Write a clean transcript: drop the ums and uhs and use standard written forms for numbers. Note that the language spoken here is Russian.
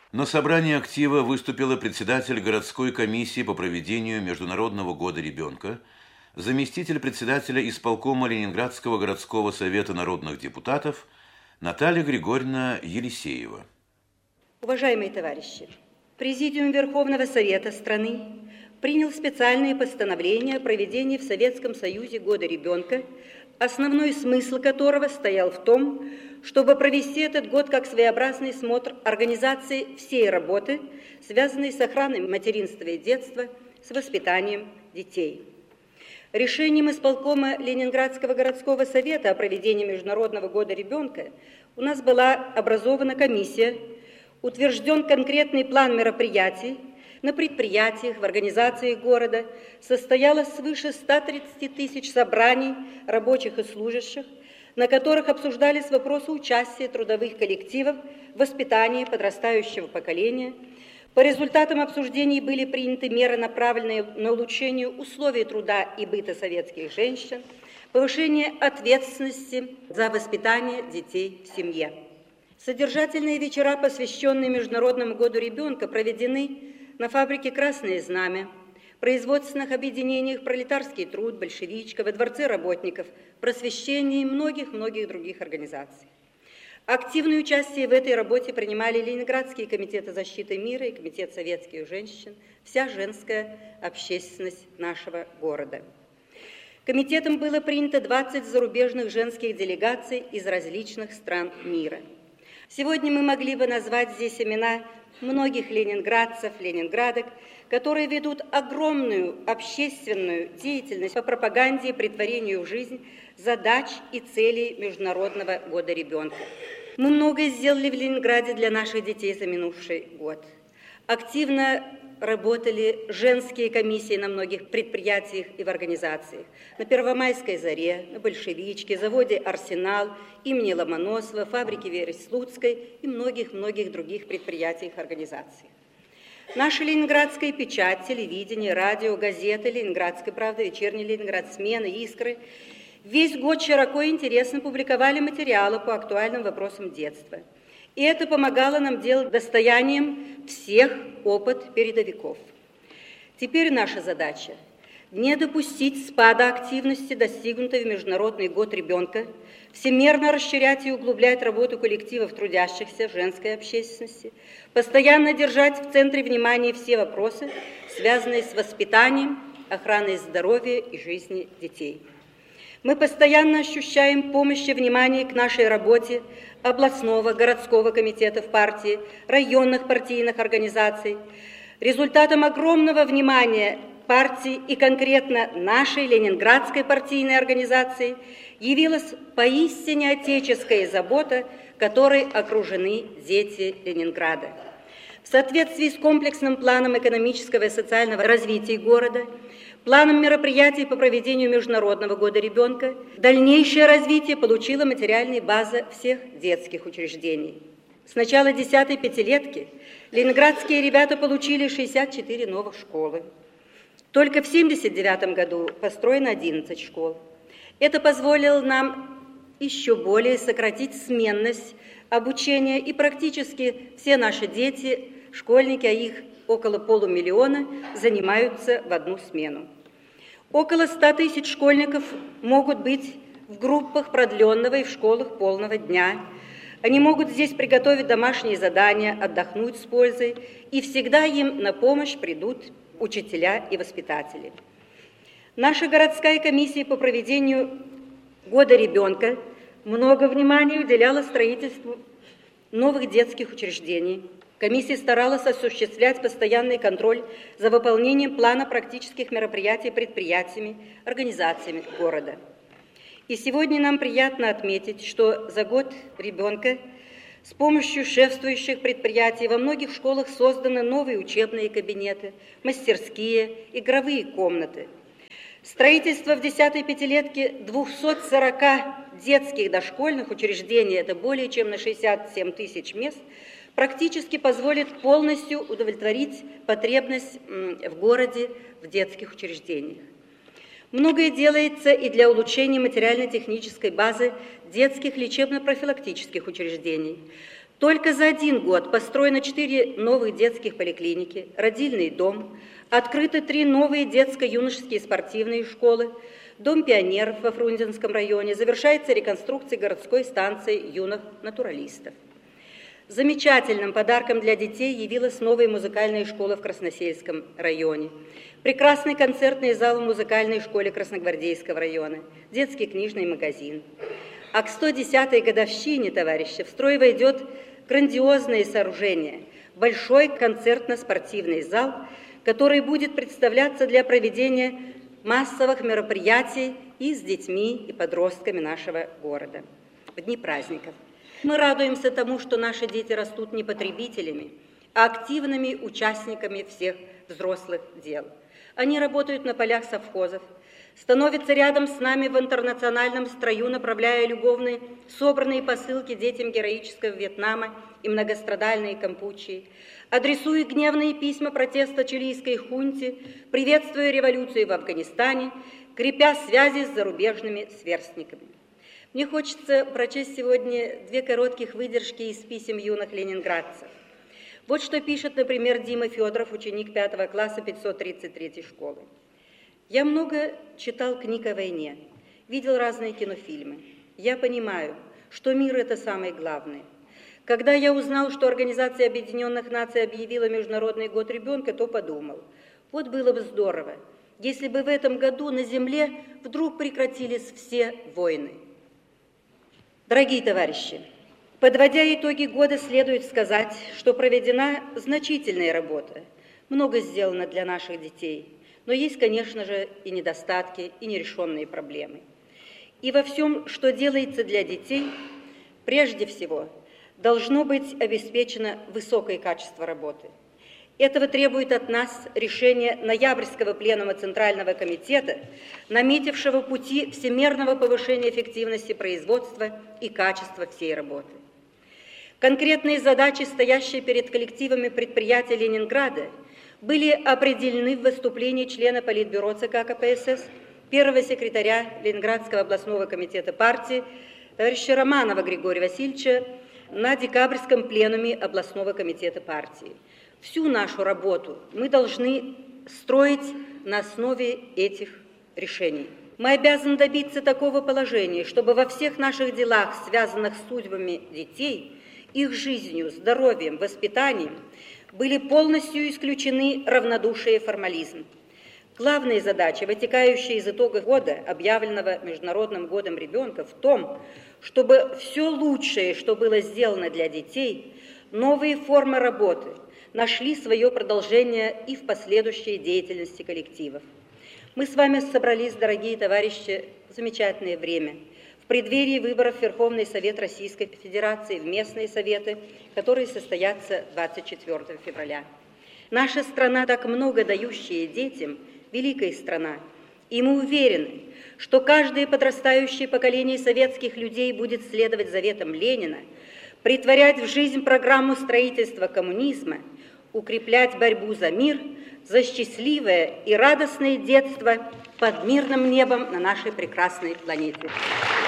На собрании актива выступила председатель городской комиссии по проведению Международного года ребенка, заместитель председателя исполкома Ленинградского городского совета народных депутатов Наталья Григорьевна Елисеева. Уважаемые товарищи, Президиум Верховного Совета страны принял специальные постановления о проведении в Советском Союзе года ребенка, основной смысл которого состоял в том, чтобы провести этот год как своеобразный смотр организации всей работы, связанной с охраной материнства и детства, с воспитанием детей. Решением исполкома Ленинградского городского совета о проведении Международного года ребенка у нас была образована комиссия, утвержден конкретный план мероприятий. На предприятиях, в организациях города состоялось свыше 130 тысяч собраний рабочих и служащих, на которых обсуждались вопросы участия трудовых коллективов в воспитании подрастающего поколения. По результатам обсуждений были приняты меры, направленные на улучшение условий труда и быта советских женщин, повышение ответственности за воспитание детей в семье. Содержательные вечера, посвященные Международному году ребенка, проведены на фабрике «Красное знамя», производственных объединениях «Пролетарский труд», «Большевичка», во Дворце работников, просвещении и многих других организаций. Активное участие в этой работе принимали Ленинградские комитеты защиты мира и Комитет советских женщин, вся женская общественность нашего города. Комитетом было принято 20 зарубежных женских делегаций из различных стран мира. Сегодня мы могли бы назвать здесь имена многих ленинградцев, ленинградок, которые ведут огромную общественную деятельность по пропаганде и претворению в жизнь задач и целей Международного года ребенка. Мы многое сделали в Ленинграде для наших детей за минувший год. Активно работали женские комиссии на многих предприятиях и в организациях. На Первомайской заре, на Большевичке, заводе «Арсенал», имени Ломоносова, фабрике Веры Слуцкой и многих других предприятиях и организациях. Наша ленинградская печать, телевидение, радио, газеты, «Ленинградская правда», «Вечерний Ленинград», «Смена», «Искры» весь год широко и интересно публиковали материалы по актуальным вопросам детства. И это помогало нам делать достоянием всех опыт передовиков. Теперь наша задача – не допустить спада активности, достигнутой в Международный год ребенка, всемерно расширять и углублять работу коллективов трудящихся, женской общественности, постоянно держать в центре внимания все вопросы, связанные с воспитанием, охраной здоровья и жизни детей. Мы постоянно ощущаем помощь и внимание к нашей работе областного, городского комитетов партии, районных партийных организаций. Результатом огромного внимания партии и конкретно нашей Ленинградской партийной организации явилась поистине отеческая забота, которой окружены дети Ленинграда. В соответствии с комплексным планом экономического и социального развития города, планом мероприятий по проведению Международного года ребенка, дальнейшее развитие получила материальная база всех детских учреждений. С начала 10-й пятилетки ленинградские ребята получили 64 новых школы. Только в 1979 году построено 11 школ. Это позволило нам еще более сократить сменность обучения, и практически все наши дети, школьники, а их около 500 000, занимаются в одну смену. Около 100 тысяч школьников могут быть в группах продленного и в школах полного дня. Они могут здесь приготовить домашние задания, отдохнуть с пользой, и всегда им на помощь придут учителя и воспитатели. Наша городская комиссия по проведению года ребенка много внимания уделяла строительству новых детских учреждений. Комиссия старалась осуществлять постоянный контроль за выполнением плана практических мероприятий предприятиями, организациями города. И сегодня нам приятно отметить, что за год ребенка с помощью шефствующих предприятий во многих школах созданы новые учебные кабинеты, мастерские, игровые комнаты. Строительство в 10-й пятилетке 240 детских дошкольных учреждений, это более чем на 67 тысяч мест, практически позволит полностью удовлетворить потребность в городе в детских учреждениях. Многое делается и для улучшения материально-технической базы детских лечебно-профилактических учреждений. Только за 1 год построено 4 новых детских поликлиники, родильный дом, открыты 3 новые детско-юношеские спортивные школы, Дом пионеров во Фрунзенском районе, завершается реконструкция городской станции юных натуралистов. Замечательным подарком для детей явилась новая музыкальная школа в Красносельском районе, прекрасный концертный зал в музыкальной школе Красногвардейского района, детский книжный магазин. А к 110-й годовщине, товарищи, в строй войдет грандиозное сооружение, большой концертно-спортивный зал, который будет представляться для проведения массовых мероприятий и с детьми и подростками нашего города в дни праздников. Мы радуемся тому, что наши дети растут не потребителями, а активными участниками всех взрослых дел. Они работают на полях совхозов, становятся рядом с нами в интернациональном строю, направляя любовные собранные посылки детям героического Вьетнама и многострадальной Кампучии, адресуя гневные письма протеста чилийской хунте, приветствуя революцию в Афганистане, крепя связи с зарубежными сверстниками. Мне хочется прочесть сегодня 2 коротких выдержки из писем юных ленинградцев. Вот что пишет, например, Дима Федоров, ученик 5 класса 533 школы. «Я много читал книг о войне, видел разные кинофильмы. Я понимаю, что мир – это самое главное. Когда я узнал, что Организация Объединенных Наций объявила Международный год ребенка, то подумал, вот было бы здорово, если бы в этом году на Земле вдруг прекратились все войны». Дорогие товарищи, подводя итоги года, следует сказать, что проведена значительная работа, много сделано для наших детей, но есть, конечно же, и недостатки, и нерешенные проблемы. И во всем, что делается для детей, прежде всего, должно быть обеспечено высокое качество работы. Этого требует от нас решение ноябрьского пленума Центрального комитета, наметившего пути всемерного повышения эффективности производства и качества всей работы. Конкретные задачи, стоящие перед коллективами предприятий Ленинграда, были определены в выступлении члена Политбюро ЦК КПСС, первого секретаря Ленинградского областного комитета партии, товарища Романова Григория Васильевича, на декабрьском пленуме областного комитета партии. Всю нашу работу мы должны строить на основе этих решений. Мы обязаны добиться такого положения, чтобы во всех наших делах, связанных с судьбами детей, их жизнью, здоровьем, воспитанием, были полностью исключены равнодушие и формализм. Главная задача, вытекающая из итога года, объявленного Международным годом ребенка, в том, чтобы все лучшее, что было сделано для детей, новые формы работы, нашли свое продолжение и в последующей деятельности коллективов. Мы с вами собрались, дорогие товарищи, в замечательное время, в преддверии выборов в Верховный Совет Российской Федерации, в местные советы, которые состоятся 24 февраля. Наша страна, так много дающая детям, великая страна, и мы уверены, что каждое подрастающее поколение советских людей будет следовать заветам Ленина, претворять в жизнь программу строительства коммунизма, укреплять борьбу за мир, за счастливое и радостное детство под мирным небом на нашей прекрасной планете.